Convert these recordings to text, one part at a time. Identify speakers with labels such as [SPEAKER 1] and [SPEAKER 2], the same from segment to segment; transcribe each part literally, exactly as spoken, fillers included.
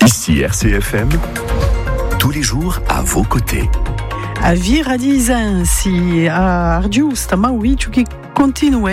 [SPEAKER 1] Ici R C F M, tous les jours à vos côtés.
[SPEAKER 2] A Viradizin, si a Argiusta, ma oui, tu qui continues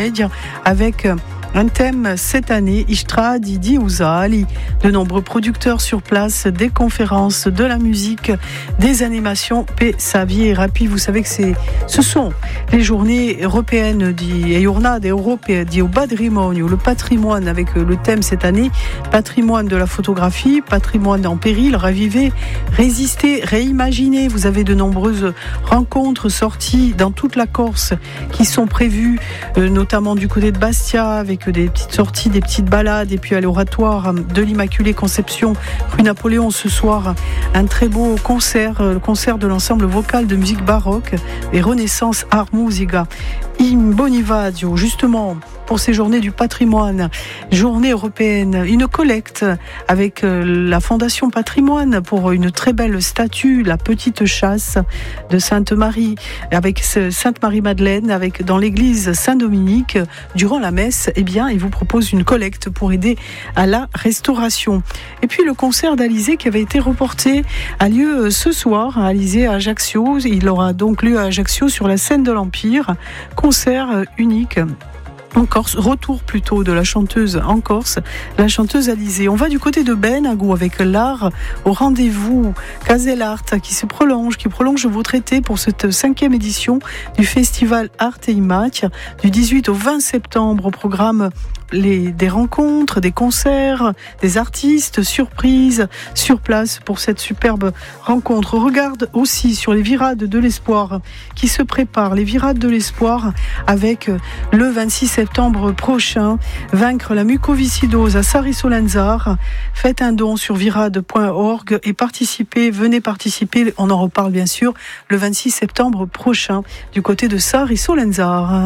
[SPEAKER 2] avec un thème cette année, Ishtra di Diusali, de nombreux producteurs sur place, des conférences, de la musique, des animations, P. Xavier Rapi. Vous savez que c'est, ce sont les journées européennes di Giornate Europee di Patrimonio, le patrimoine avec le thème cette année, patrimoine de la photographie, patrimoine en péril, raviver, résister, réimaginer. Vous avez de nombreuses rencontres, sorties dans toute la Corse qui sont prévues, euh, notamment du côté de Bastia, avec des petites sorties, des petites balades, et puis à l'oratoire de l'Immaculée Conception, rue Napoléon, ce soir, un très beau concert, le concert de l'ensemble vocal de musique baroque et Renaissance Art Musica. In Bonivadio, justement, pour ces journées du patrimoine, journée européenne, une collecte avec la Fondation Patrimoine pour une très belle statue, la Petite Chasse de Sainte-Marie, avec Sainte-Marie-Madeleine, avec dans l'église Saint-Dominique, durant la messe, eh bien, il vous propose une collecte pour aider à la restauration. Et puis le concert d'Alizé qui avait été reporté a lieu ce soir à Alizé à Ajaccio. Il aura donc lieu à Ajaccio sur la scène de l'Empire. Concert unique en Corse, retour plutôt de la chanteuse en Corse, la chanteuse Alizé. On va du côté de Benagou avec l'art au rendez-vous, Casel Art qui se prolonge, qui prolonge vos traités pour cette cinquième édition du festival Art et Image du dix-huit au vingt septembre. Au programme les, des rencontres, des concerts, des artistes, surprises sur place pour cette superbe rencontre. Regarde aussi sur les virades de l'espoir qui se préparent, les virades de l'espoir avec le vingt-six septembre prochain, vaincre la mucoviscidose à Sarri-Solenzar. Faites un don sur virade point org et participez, venez participer, on en reparle bien sûr, le vingt-six septembre prochain du côté de Sarri-Solenzar.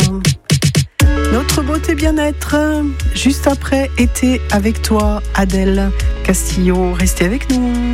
[SPEAKER 2] Notre beauté bien-être, juste après, été avec toi, Adèle Castillo. Restez avec nous.